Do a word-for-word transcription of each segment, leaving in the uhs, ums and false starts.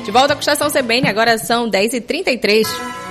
De volta com a Estação C B N, agora são dez e trinta e três.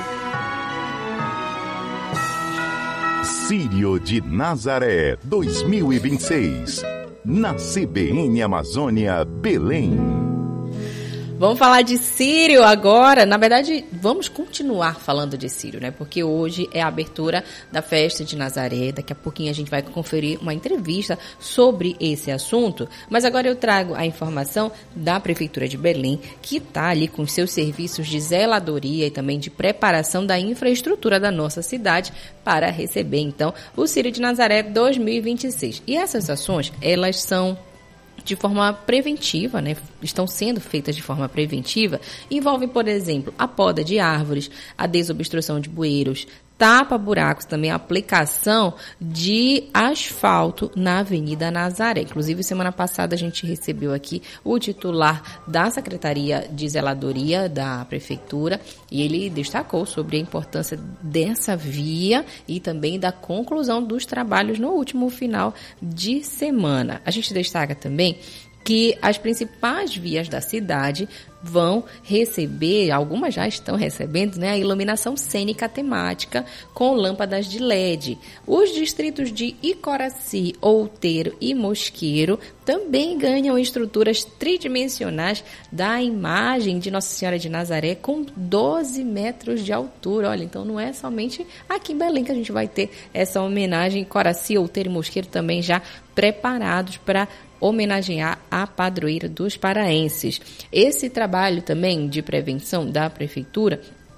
Círio de Nazaré dois mil e vinte e seis, na C B N Amazônia, Belém. Vamos falar de Círio agora. Na verdade, vamos continuar falando de Círio, né? Porque hoje é a abertura da festa de Nazaré. Daqui a pouquinho a gente vai conferir uma entrevista sobre esse assunto. Mas agora eu trago a informação da Prefeitura de Belém, que está ali com seus serviços de zeladoria e também de preparação da infraestrutura da nossa cidade para receber, então, o Círio de Nazaré dois mil e vinte e seis. E essas ações, elas são de forma preventiva, né? Estão sendo feitas de forma preventiva, envolvem, por exemplo, a poda de árvores, a desobstrução de bueiros, tapa-buracos, também a aplicação de asfalto na Avenida Nazaré. Inclusive, semana passada a gente recebeu aqui o titular da Secretaria de Zeladoria da Prefeitura e ele destacou sobre a importância dessa via e também da conclusão dos trabalhos no último final de semana. A gente destaca também que as principais vias da cidade vão receber, algumas já estão recebendo, né, a iluminação cênica temática com lâmpadas de L E D. Os distritos de Icoraci, Outeiro e Mosqueiro também ganham estruturas tridimensionais da imagem de Nossa Senhora de Nazaré com doze metros de altura. Olha, então não é somente aqui em Belém que a gente vai ter essa homenagem. Icoraci, Outeiro e Mosqueiro também já preparados para homenagear a padroeira dos paraenses. Esse trabalho também de prevenção da Prefeitura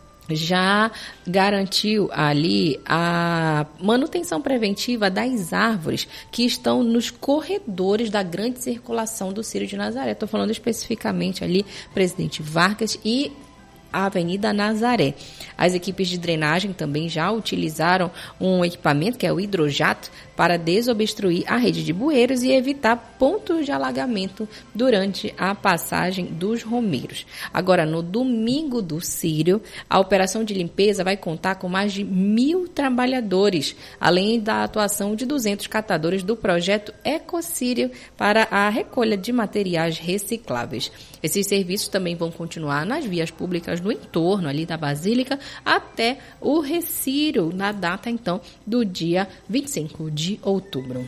já garantiu ali a manutenção preventiva das árvores que estão nos corredores da grande circulação do Círio de Nazaré. Estou falando especificamente ali Presidente Vargas e a Avenida Nazaré. As equipes de drenagem também já utilizaram um equipamento, que é o hidrojato, para desobstruir a rede de bueiros e evitar pontos de alagamento durante a passagem dos romeiros. Agora, no domingo do Círio, a operação de limpeza vai contar com mais de mil trabalhadores, além da atuação de duzentos catadores do projeto Ecocírio para a recolha de materiais recicláveis. Esses serviços também vão continuar nas vias públicas no entorno ali da Basílica até o Recírio, na data, então, do dia vinte e cinco de outubro.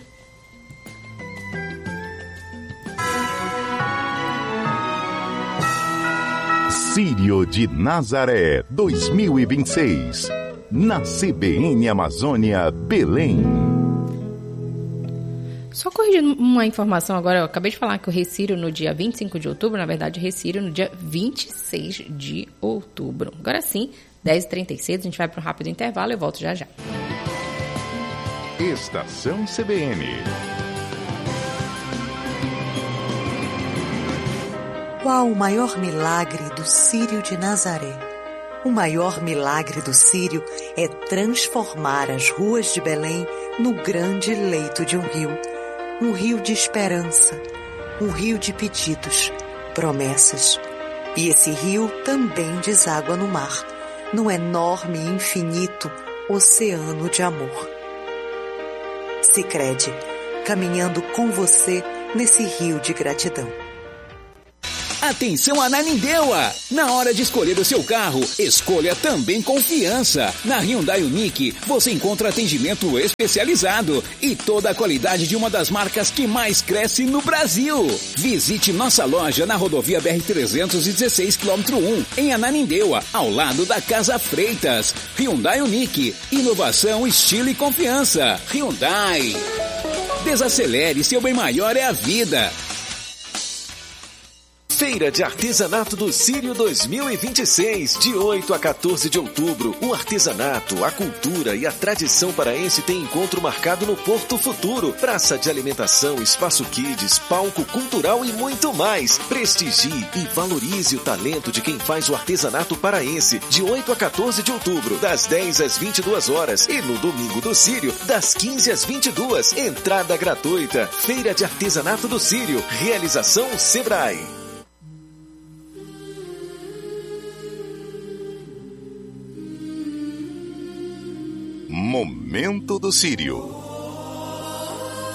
Círio de Nazaré dois mil e vinte e seis, na C B N Amazônia, Belém. Só corrigindo uma informação agora, eu acabei de falar que o Recírio no dia vinte e cinco de outubro, na verdade, o Recírio no dia vinte e seis de outubro. Agora sim, dez e trinta e seis, a gente vai para um rápido intervalo e eu volto já já. Estação C B N. Qual o maior milagre do Círio de Nazaré? O maior milagre do Círio é transformar as ruas de Belém no grande leito de um rio. Um rio de esperança, um rio de pedidos, promessas. E esse rio também deságua no mar, num enorme e infinito oceano de amor. Sicredi, caminhando com você nesse rio de gratidão. Atenção Ananindeua! Na hora de escolher o seu carro, escolha também confiança. Na Hyundai Unique, você encontra atendimento especializado e toda a qualidade de uma das marcas que mais cresce no Brasil. Visite nossa loja na rodovia B R trezentos e dezesseis, quilômetro um, em Ananindeua, ao lado da Casa Freitas. Hyundai Unique, inovação, estilo e confiança. Hyundai. Desacelere, seu bem maior é a vida. Feira de Artesanato do Círio dois mil e vinte e seis, de oito a quatorze de outubro. O artesanato, a cultura e a tradição paraense tem encontro marcado no Porto Futuro. Praça de alimentação, espaço kids, palco cultural e muito mais. Prestigie e valorize o talento de quem faz o artesanato paraense. De oito a quatorze de outubro, das dez às vinte e duas horas. E no domingo do Círio, das quinze às vinte e duas. Entrada gratuita. Feira de Artesanato do Círio. Realização Sebrae. Momento do Círio.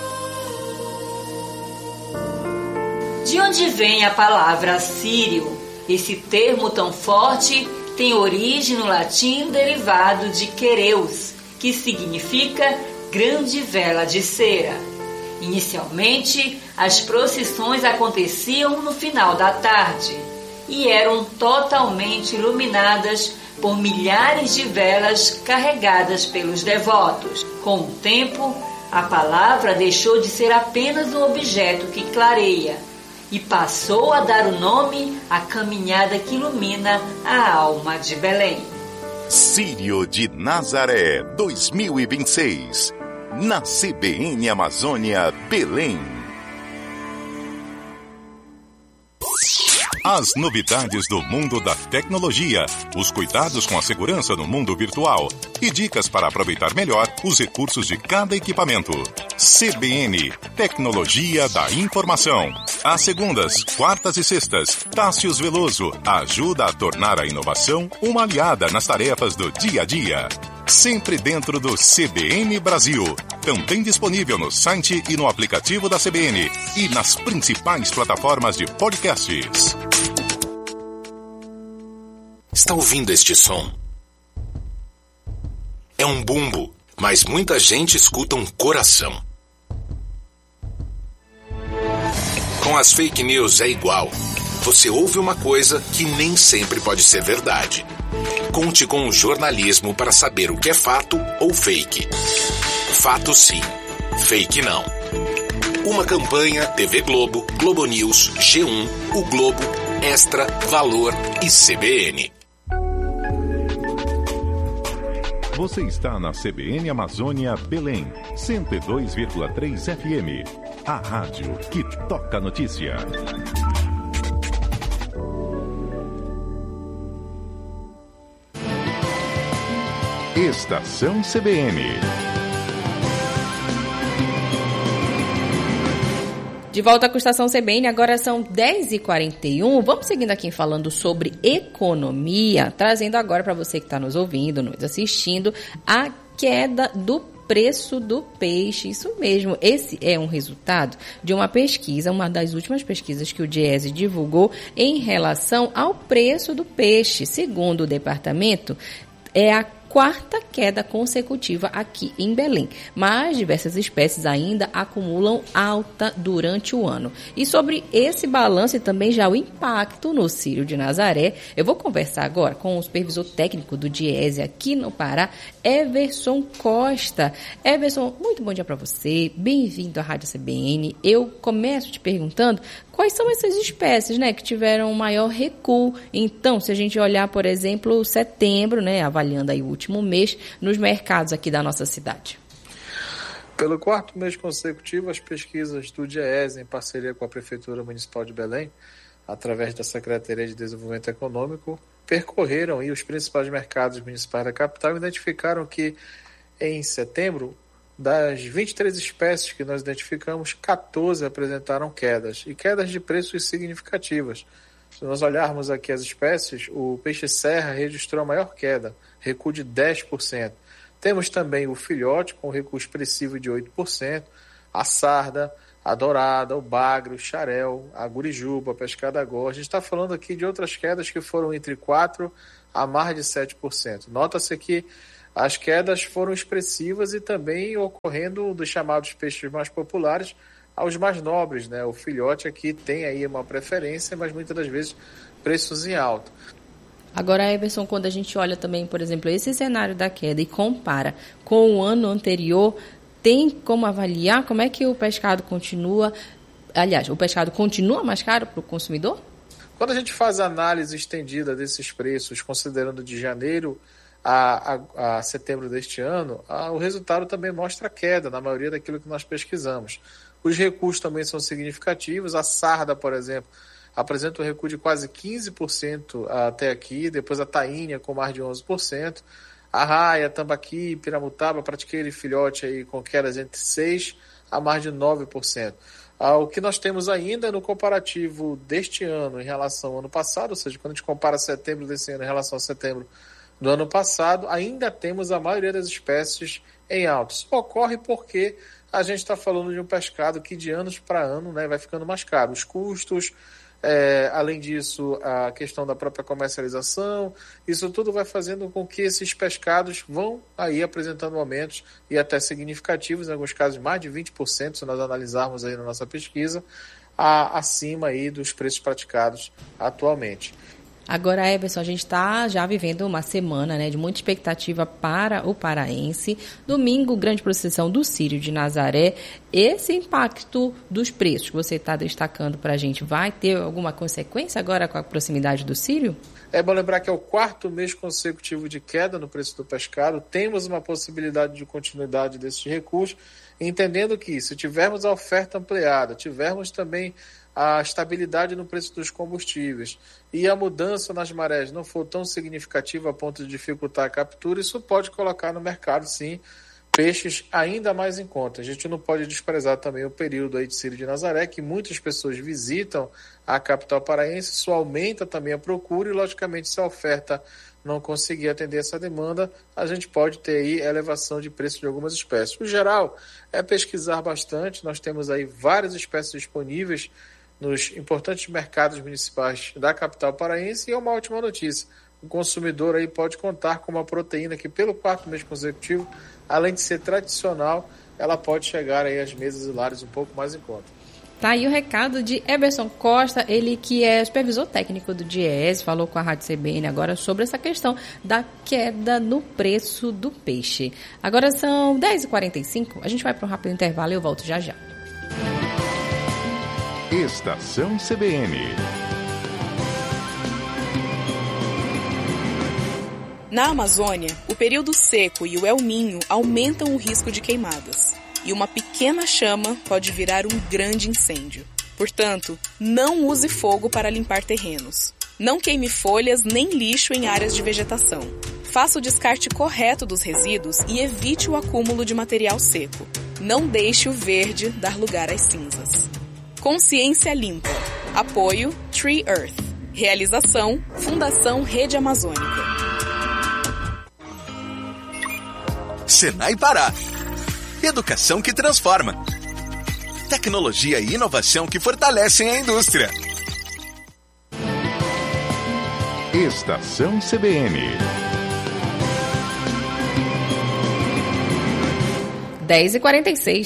De onde vem a palavra Círio? Esse termo tão forte tem origem no latim derivado de quereus, que significa grande vela de cera. Inicialmente, as procissões aconteciam no final da tarde e eram totalmente iluminadas por milhares de velas carregadas pelos devotos. Com o tempo, a palavra deixou de ser apenas um objeto que clareia e passou a dar o nome à caminhada que ilumina a alma de Belém. Círio de Nazaré dois mil e vinte e seis, na C B N Amazônia, Belém. As novidades do mundo da tecnologia, os cuidados com a segurança no mundo virtual e dicas para aproveitar melhor os recursos de cada equipamento. C B N, Tecnologia da Informação. Às segundas, quartas e sextas, Tássius Veloso ajuda a tornar a inovação uma aliada nas tarefas do dia a dia. Sempre dentro do C B N Brasil. Também disponível no site e no aplicativo da C B N e nas principais plataformas de podcasts. Está ouvindo este som? É um bumbo, mas muita gente escuta um coração. Com as fake news é igual. Você ouve uma coisa que nem sempre pode ser verdade. Conte com o jornalismo para saber o que é fato ou fake. Fato sim, fake não. Uma campanha T V Globo, Globo News, G um, O Globo, Extra, Valor e C B N. Você está na C B N Amazônia Belém, cento e dois vírgula três F M. A rádio que toca a notícia. Estação C B N. De volta com a Estação C B N, agora são dez e quarenta e um. Vamos seguindo aqui falando sobre economia, trazendo agora para você que está nos ouvindo, nos assistindo, a queda do preço do peixe. Isso mesmo, esse é um resultado de uma pesquisa, uma das últimas pesquisas que o Diese divulgou em relação ao preço do peixe. Segundo o departamento, é a quarta queda consecutiva aqui em Belém, mas diversas espécies ainda acumulam alta durante o ano. E sobre esse balanço e também já o impacto no Círio de Nazaré, eu vou conversar agora com o supervisor técnico do Diese aqui no Pará, Everson Costa. Everson, muito bom dia para você, bem-vindo à Rádio C B N. Eu começo te perguntando quais são essas espécies, né, que tiveram maior recuo. Então, se a gente olhar, por exemplo, setembro, né, avaliando aí o último mês, nos mercados aqui da nossa cidade. Pelo quarto mês consecutivo, as pesquisas do Diese, em parceria com a Prefeitura Municipal de Belém, através da Secretaria de Desenvolvimento Econômico, percorreram aí os principais mercados municipais da capital e identificaram que, em setembro, das vinte e três espécies que nós identificamos, quatorze apresentaram quedas, e quedas de preços significativas. Se nós olharmos aqui as espécies, o peixe-serra registrou a maior queda, recuo de dez por cento. Temos também o filhote, com recuo expressivo de oito por cento, a sarda, a dourada, o bagre, o xarel, a gurijuba, a pescada gorda. A gente está falando aqui de outras quedas que foram entre quatro por cento a mais de sete por cento. Nota-se que as quedas foram expressivas e também ocorrendo dos chamados peixes mais populares aos mais nobres, né? O filhote aqui tem aí uma preferência, mas muitas das vezes preços em alta. Agora, Everson, quando a gente olha também, por exemplo, esse cenário da queda e compara com o ano anterior, tem como avaliar como é que o pescado continua, aliás, o pescado continua mais caro para o consumidor? Quando a gente faz a análise estendida desses preços, considerando de janeiro A, a, a setembro deste ano, a, o resultado também mostra queda na maioria daquilo que nós pesquisamos. Os recuos também são significativos. A sarda, por exemplo, apresenta um recuo de quase quinze por cento até aqui, depois a tainha com mais de onze por cento, a raia, tambaqui, piramutaba, pratiqueira e filhote aí com quedas entre seis por cento a mais de nove por cento. Ah, o que nós temos ainda no comparativo deste ano em relação ao ano passado, ou seja, quando a gente compara setembro desse ano em relação a setembro do ano passado, ainda temos a maioria das espécies em alta. Isso ocorre porque a gente está falando de um pescado que de anos para ano, né, vai ficando mais caro. Os custos É, além disso, a questão da própria comercialização, isso tudo vai fazendo com que esses pescados vão aí apresentando aumentos e até significativos, em alguns casos mais de vinte por cento, se nós analisarmos aí na nossa pesquisa, a, acima aí dos preços praticados atualmente. Agora, Everson, a gente está já vivendo uma semana, né, de muita expectativa para o paraense. Domingo, grande procissão do Círio de Nazaré. Esse impacto dos preços que você está destacando para a gente, vai ter alguma consequência agora com a proximidade do Círio? É bom lembrar que é o quarto mês consecutivo de queda no preço do pescado. Temos uma possibilidade de continuidade desses recursos, entendendo que se tivermos a oferta ampliada, tivermos também a estabilidade no preço dos combustíveis e a mudança nas marés não for tão significativa a ponto de dificultar a captura, isso pode colocar no mercado, sim, peixes ainda mais em conta. A gente não pode desprezar também o período aí de Círio de Nazaré, que muitas pessoas visitam a capital paraense, isso aumenta também a procura e, logicamente, se a oferta não conseguir atender essa demanda, a gente pode ter aí elevação de preço de algumas espécies. O geral é pesquisar bastante, nós temos aí várias espécies disponíveis nos importantes mercados municipais da capital paraense, e é uma ótima notícia. O consumidor aí pode contar com uma proteína que, pelo quarto mês consecutivo, além de ser tradicional, ela pode chegar aí às mesas e lares um pouco mais em conta. Tá aí o recado de Eberson Costa, ele que é supervisor técnico do DIEESE, falou com a Rádio C B N agora sobre essa questão da queda no preço do peixe. Agora são dez e quarenta e cinco, a gente vai para um rápido intervalo e eu volto já já. Estação C B N. Na Amazônia, o período seco e o El Niño aumentam o risco de queimadas. E uma pequena chama pode virar um grande incêndio. Portanto, não use fogo para limpar terrenos. Não queime folhas nem lixo em áreas de vegetação. Faça o descarte correto dos resíduos e evite o acúmulo de material seco. Não deixe o verde dar lugar às cinzas. Consciência Limpa. Apoio Tree Earth. Realização Fundação Rede Amazônica. Senai Pará. Educação que transforma. Tecnologia e inovação que fortalecem a indústria. Estação C B N. dez e quarenta e seis.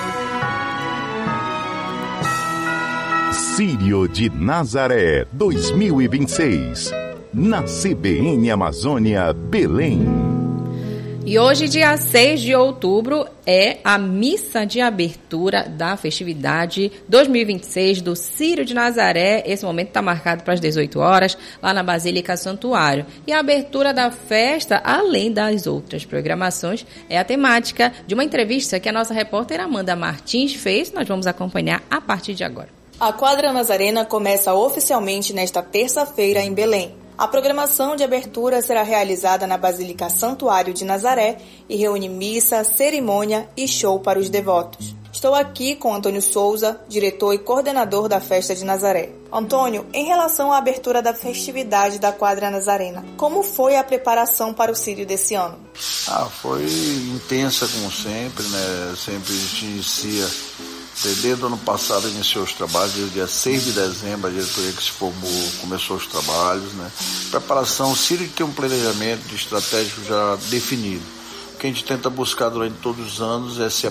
Círio de Nazaré dois mil e vinte e seis. Na C B N Amazônia, Belém. E hoje, dia seis de outubro, é a missa de abertura da festividade dois mil e vinte e seis do Círio de Nazaré. Esse momento está marcado para as dezoito horas, lá na Basílica Santuário. E a abertura da festa, além das outras programações, é a temática de uma entrevista que a nossa repórter Amanda Martins fez. Nós vamos acompanhar a partir de agora. A Quadra Nazarena começa oficialmente nesta terça-feira em Belém. A programação de abertura será realizada na Basílica Santuário de Nazaré e reúne missa, cerimônia e show para os devotos. Estou aqui com Antônio Souza, diretor e coordenador da Festa de Nazaré. Antônio, em relação à abertura da festividade da Quadra Nazarena, como foi a preparação para o Círio desse ano? Ah, foi intensa como sempre, né? Sempre a gente inicia... Desde o ano passado iniciou os trabalhos, desde o dia seis de dezembro a diretoria que se formou começou os trabalhos, né? Preparação, o Círio tem um planejamento estratégico já definido. O que a gente tenta buscar durante todos os anos é ser